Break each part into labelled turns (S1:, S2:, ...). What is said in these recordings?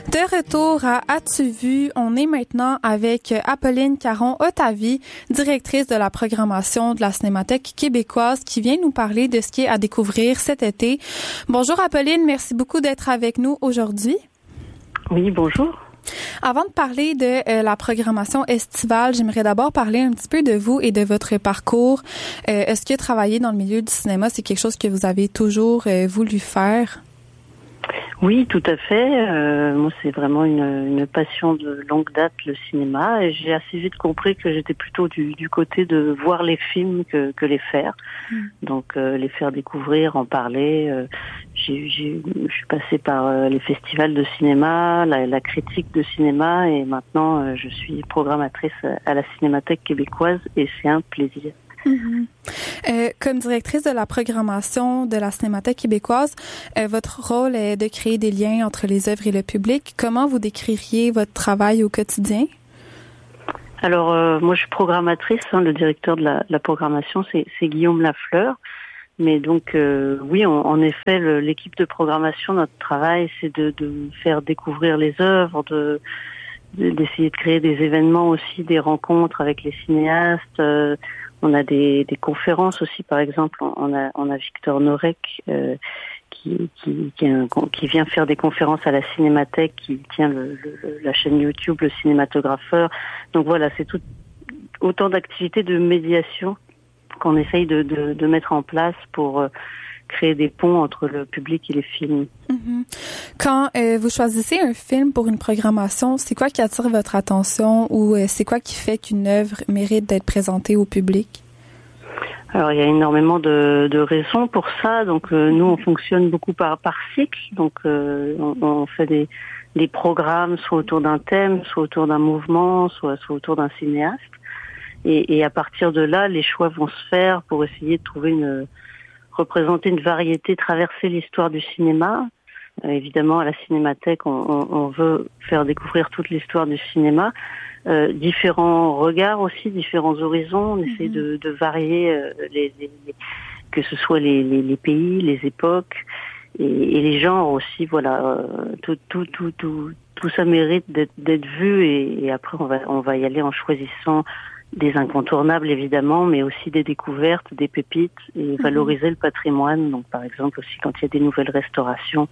S1: De retour à As-tu vu? On est maintenant avec Apolline Caron-Ottavie, directrice de la programmation de la Cinémathèque québécoise, qui vient nous parler de ce qui est à découvrir cet été. Bonjour Apolline, merci beaucoup d'être avec nous aujourd'hui.
S2: Oui, bonjour.
S1: Avant de parler de la programmation estivale, j'aimerais d'abord parler un petit peu de vous et de votre parcours. Est-ce que travailler dans le milieu du cinéma, c'est quelque chose que vous avez toujours voulu faire?
S2: Oui, tout à fait. Moi, c'est vraiment une passion de longue date, le cinéma. Et j'ai assez vite compris que j'étais plutôt du côté de voir les films que les faire. Donc, les faire découvrir, en parler. Je suis passée par les festivals de cinéma, la critique de cinéma. Et maintenant, je suis programmatrice à la Cinémathèque québécoise. Et c'est un plaisir.
S1: Comme directrice de la programmation de la Cinémathèque québécoise, votre rôle est de créer des liens entre les œuvres et le public. Comment vous décririez votre travail au quotidien?
S2: Alors, moi, je suis programmatrice. Le directeur de la programmation, c'est Guillaume Lafleur. Mais donc, oui, en effet, l'équipe de programmation, notre travail, c'est de faire découvrir les œuvres, d'essayer de créer des événements aussi, des rencontres avec les cinéastes. On a des conférences aussi, par exemple, on a Victor Norek qui vient faire des conférences à la Cinémathèque, qui tient la chaîne YouTube, le cinématographeur. Donc voilà, c'est autant d'activités de médiation qu'on essaye de mettre en place pour créer des ponts entre le public et les films.
S1: Quand vous choisissez un film pour une programmation, c'est quoi qui attire votre attention ou c'est quoi qui fait qu'une œuvre mérite d'être présentée au public?
S2: Alors, il y a énormément de raisons pour ça. Donc, nous, on fonctionne beaucoup par cycle. Donc, on fait des programmes soit autour d'un thème, soit autour d'un mouvement, soit autour d'un cinéaste. Et à partir de là, les choix vont se faire pour essayer de représenter une variété, traverser l'histoire du cinéma. Évidemment, à la Cinémathèque, on veut faire découvrir toute l'histoire du cinéma. Différents regards aussi, différents horizons. On essaie de varier que ce soit les pays, les époques et les genres aussi. Voilà, tout ça mérite d'être vu et après on va y aller en choisissant des incontournables évidemment, mais aussi des découvertes, des pépites et valoriser le patrimoine. Donc par exemple aussi quand il y a des nouvelles restaurations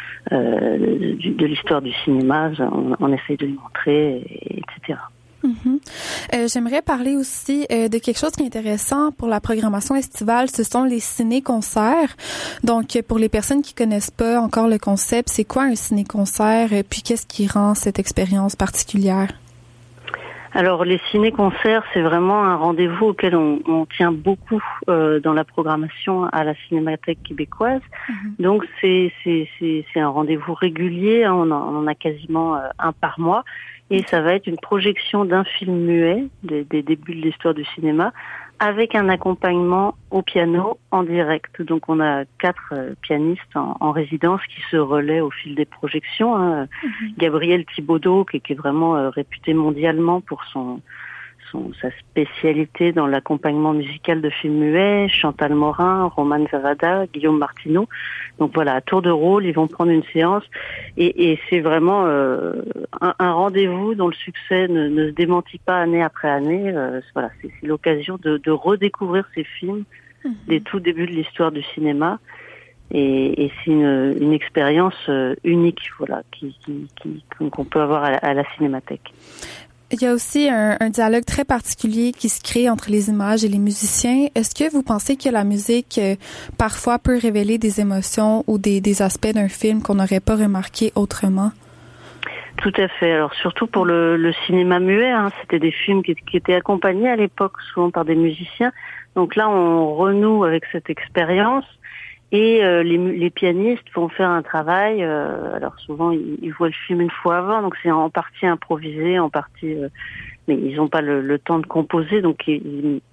S2: de l'histoire du cinéma, on essaye de les montrer, etc.
S1: J'aimerais parler aussi de quelque chose qui est intéressant pour la programmation estivale, ce sont les ciné-concerts. Donc, pour les personnes qui connaissent pas encore le concept, c'est quoi un ciné-concert, puis qu'est-ce qui rend cette expérience particulière?
S2: Alors, les ciné-concerts, c'est vraiment un rendez-vous auquel on tient beaucoup dans la programmation à la Cinémathèque québécoise. Donc, c'est un rendez-vous régulier, hein, on en a quasiment un par mois. Et ça va être une projection d'un film muet des débuts de l'histoire du cinéma avec un accompagnement au piano en direct. Donc on a 4 pianistes en résidence qui se relaient au fil des projections. Hein. Gabriel Thibaudot, qui est vraiment réputé mondialement pour sa spécialité dans l'accompagnement musical de films muets, Chantal Morin, Roman Zavada, Guillaume Martineau. Donc voilà, à tour de rôle, ils vont prendre une séance et c'est vraiment un rendez-vous dont le succès ne se démentit pas année après année. Voilà, c'est l'occasion de redécouvrir ces films des tout débuts de l'histoire du cinéma et c'est une expérience unique, voilà, qu'on peut avoir à la Cinémathèque.
S1: Il y a aussi un dialogue très particulier qui se crée entre les images et les musiciens. Est-ce que vous pensez que la musique, parfois, peut révéler des émotions ou des aspects d'un film qu'on n'aurait pas remarqué autrement?
S2: Tout à fait. Alors, surtout pour le cinéma muet, hein, c'était des films qui étaient accompagnés à l'époque souvent par des musiciens. Donc là, on renoue avec cette expérience. Et les pianistes vont faire un travail. Alors souvent ils voient le film une fois avant, donc c'est en partie improvisé, en partie, mais ils n'ont pas le temps de composer, donc ils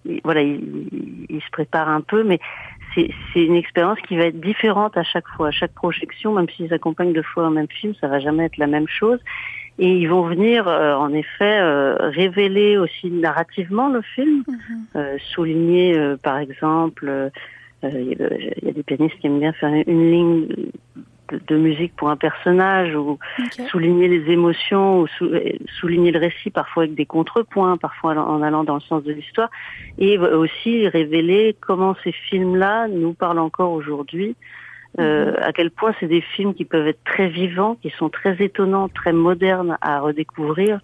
S2: se préparent un peu. Mais c'est une expérience qui va être différente à chaque fois, à chaque projection, même s'ils accompagnent 2 fois un même film, ça va jamais être la même chose. Et ils vont venir, en effet, révéler aussi narrativement le film, souligner, par exemple. Il y a des pianistes qui aiment bien faire une ligne de musique pour un personnage, ou souligner les émotions, ou souligner le récit parfois avec des contrepoints, parfois en allant dans le sens de l'histoire, et aussi révéler comment ces films-là nous parlent encore aujourd'hui, à quel point c'est des films qui peuvent être très vivants, qui sont très étonnants, très modernes à redécouvrir,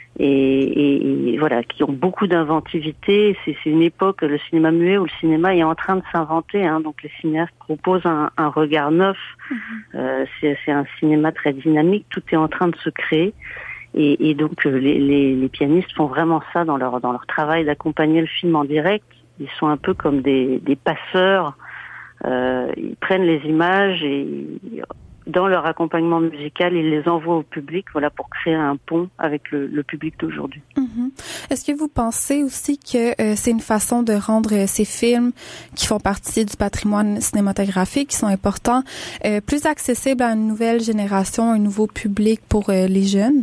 S2: et voilà, qui ont beaucoup d'inventivité. C'est une époque, le cinéma muet, où le cinéma est en train de s'inventer, hein, donc les cinéastes proposent un regard neuf. C'est un cinéma très dynamique, tout est en train de se créer, et donc les pianistes font vraiment ça dans leur travail d'accompagner le film en direct. Ils sont un peu comme des passeurs. Ils prennent les images et dans leur accompagnement musical, ils les envoient au public, voilà, pour créer un pont avec le public d'aujourd'hui.
S1: Est-ce que vous pensez aussi que c'est une façon de rendre ces films qui font partie du patrimoine cinématographique, qui sont importants, plus accessibles à une nouvelle génération, un nouveau public pour les jeunes?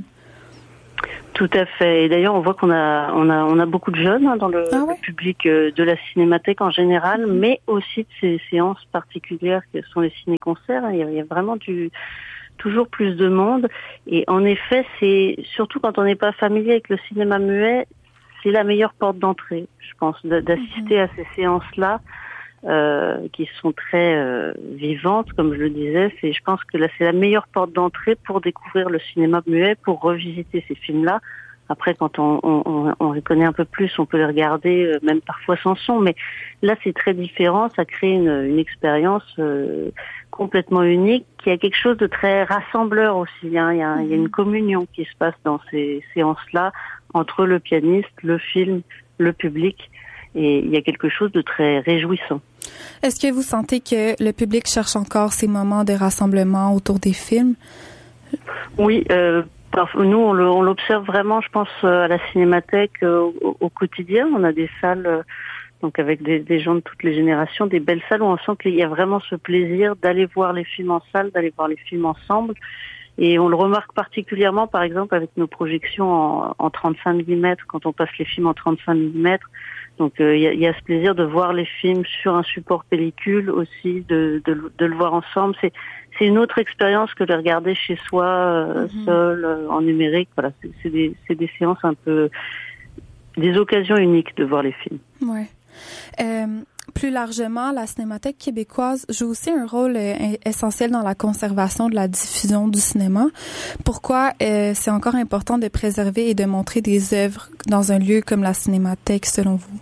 S2: Tout à fait. Et d'ailleurs, on voit qu'on a beaucoup de jeunes, hein, dans le public de la Cinémathèque en général, mais aussi de ces séances particulières que sont les ciné-concerts. Il y a vraiment toujours plus de monde. Et en effet, c'est surtout quand on n'est pas familier avec le cinéma muet, c'est la meilleure porte d'entrée, je pense, d'assister à ces séances-là, qui sont très vivantes, comme je le disais. Je pense que là, c'est la meilleure porte d'entrée pour découvrir le cinéma muet, pour revisiter ces films-là. Après, quand on les connaît un peu plus, on peut les regarder, même parfois sans son. Mais là, c'est très différent. Ça crée une expérience complètement unique, qui a quelque chose de très rassembleur aussi. Hein. Il y a une communion qui se passe dans ces séances-là entre le pianiste, le film, le public. Et il y a quelque chose de très réjouissant.
S1: Est-ce que vous sentez que le public cherche encore ces moments de rassemblement autour des films? Oui,
S2: nous on l'observe vraiment, je pense, à la Cinémathèque au quotidien. On a des salles, donc avec des gens de toutes les générations, des belles salles où on sent qu'il y a vraiment ce plaisir d'aller voir les films en salle, d'aller voir les films ensemble. Et on le remarque particulièrement, par exemple, avec nos projections en 35 mm, quand on passe les films en 35 mm. Donc il y a ce plaisir de voir les films sur un support pellicule aussi, de le voir ensemble. C'est une autre expérience que de regarder chez soi, seul, en numérique. Voilà, c'est des séances un peu, des occasions uniques de voir les films.
S1: Ouais. Plus largement, la Cinémathèque québécoise joue aussi un rôle essentiel dans la conservation de la diffusion du cinéma. Pourquoi c'est encore important de préserver et de montrer des œuvres dans un lieu comme la Cinémathèque, selon vous?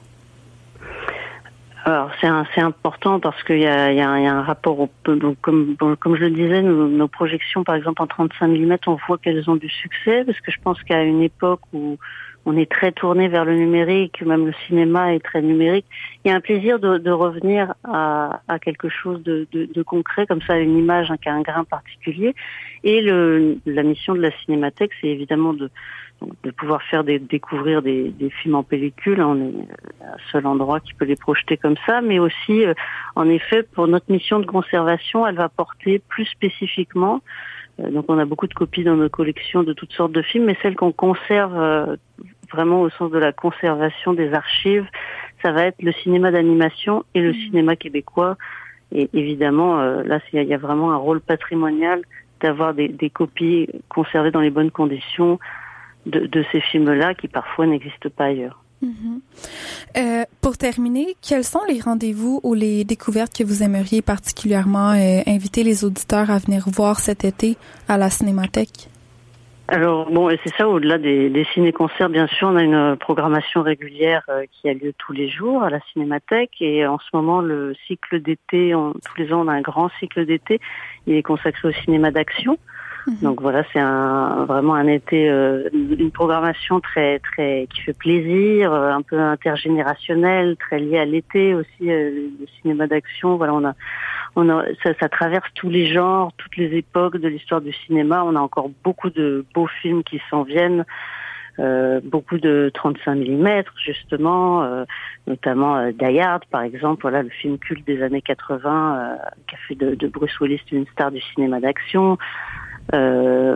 S2: Alors c'est important parce qu'il y a un rapport donc comme je le disais, nos projections, par exemple en 35 mm, on voit qu'elles ont du succès, parce que je pense qu'à une époque où on est très tourné vers le numérique, même le cinéma est très numérique, il y a un plaisir de revenir à quelque chose de concret, comme ça, une image, qui a un grain particulier. Et la mission de la Cinémathèque, c'est évidemment de pouvoir faire découvrir des films en pellicule. On est un seul endroit qui peut les projeter comme ça, mais aussi, en effet, pour notre mission de conservation, elle va porter plus spécifiquement. Donc on a beaucoup de copies dans nos collections de toutes sortes de films, mais celles qu'on conserve vraiment au sens de la conservation des archives, ça va être le cinéma d'animation et le cinéma québécois. Et évidemment, là, il y a vraiment un rôle patrimonial d'avoir des copies conservées dans les bonnes conditions de ces films-là qui parfois n'existent pas ailleurs.
S1: Pour terminer, quels sont les rendez-vous ou les découvertes que vous aimeriez particulièrement inviter les auditeurs à venir voir cet été à la Cinémathèque?
S2: Alors bon, et c'est ça, au-delà des ciné-concerts, bien sûr, on a une programmation régulière qui a lieu tous les jours à la Cinémathèque, et en ce moment, le cycle d'été, tous les ans, on a un grand cycle d'été, il est consacré au cinéma d'action. Donc voilà, c'est vraiment un été, une programmation très très qui fait plaisir, un peu intergénérationnelle, très liée à l'été aussi, le cinéma d'action. Voilà, ça traverse tous les genres, toutes les époques de l'histoire du cinéma. On a encore beaucoup de beaux films qui s'en viennent, beaucoup de 35 mm justement, notamment Die Hard par exemple. Voilà, le film culte des années 80 qui a fait de Bruce Willis une star du cinéma d'action.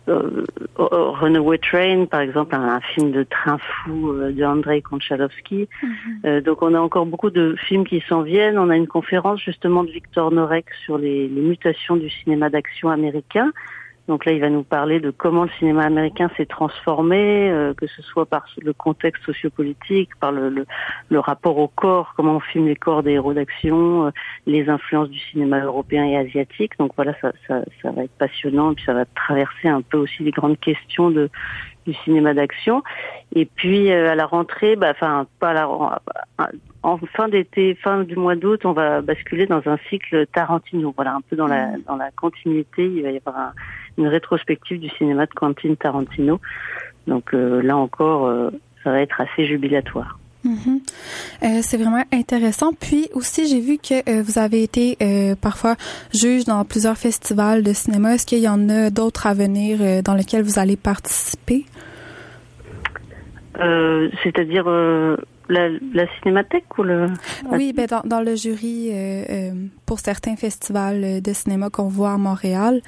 S2: Runaway Train, par exemple, un film de train fou de Andrei Konchalovsky. Donc on a encore beaucoup de films qui s'en viennent. On a une conférence justement de Victor Norek sur les mutations du cinéma d'action américain. Donc là, il va nous parler de comment le cinéma américain s'est transformé, que ce soit par le contexte sociopolitique, par le rapport au corps, comment on filme les corps des héros d'action, les influences du cinéma européen et asiatique. Donc voilà, ça va être passionnant, puis ça va traverser un peu aussi les grandes questions du cinéma d'action. Et puis à la rentrée, en fin d'été, fin du mois d'août, on va basculer dans un cycle Tarantino. Voilà, un peu dans la continuité, il va y avoir une rétrospective du cinéma de Quentin Tarantino. Donc là encore, ça va être assez jubilatoire.
S1: C'est vraiment intéressant. Puis aussi, j'ai vu que vous avez été parfois juge dans plusieurs festivals de cinéma. Est-ce qu'il y en a d'autres à venir dans lesquels vous allez participer?
S2: C'est-à-dire la cinémathèque ou le...
S1: Oui, dans le jury pour certains festivals de cinéma qu'on voit à Montréal.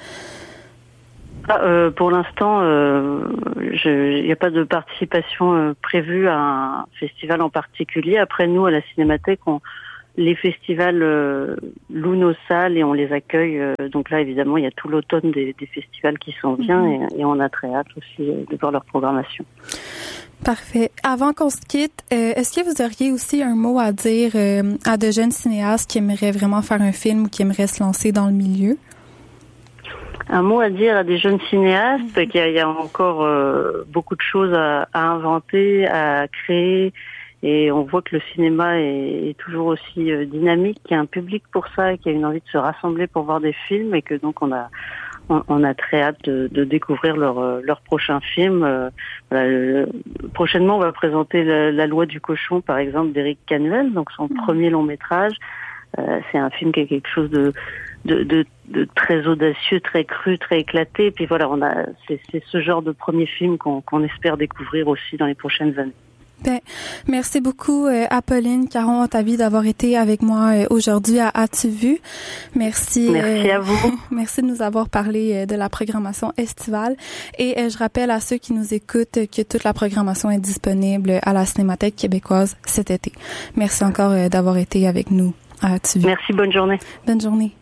S2: Pour l'instant, il n'y a pas de participation prévue à un festival en particulier. Après, nous, à la Cinémathèque, les festivals louent nos salles et on les accueille. Donc là, évidemment, il y a tout l'automne des festivals qui s'en vient et on a très hâte aussi de voir leur programmation.
S1: Parfait. Avant qu'on se quitte, est-ce que vous auriez aussi un mot à dire à de jeunes cinéastes qui aimeraient vraiment faire un film ou qui aimeraient se lancer dans le milieu?
S2: Un mot à dire à des jeunes cinéastes, qu'il y a encore beaucoup de choses à inventer, à créer, et on voit que le cinéma est toujours aussi dynamique, qu'il y a un public pour ça, et qu'il y a une envie de se rassembler pour voir des films, et que donc on a très hâte de découvrir leur prochain film. Prochainement, on va présenter La Loi du cochon, par exemple, d'Éric Cannuel, donc son premier long métrage. C'est un film qui a quelque chose de très audacieux, très cru, très éclaté. Et puis voilà, c'est ce genre de premier film qu'on espère découvrir aussi dans les prochaines années.
S1: Merci beaucoup, Apolline Caron-Montavi, d'avoir été avec moi aujourd'hui à As-tu vu? Merci.
S2: Merci à vous.
S1: Merci de nous avoir parlé de la programmation estivale. Et je rappelle à ceux qui nous écoutent que toute la programmation est disponible à la Cinémathèque québécoise cet été. Merci encore d'avoir été avec nous.
S2: Merci, bonne journée.
S1: Bonne journée.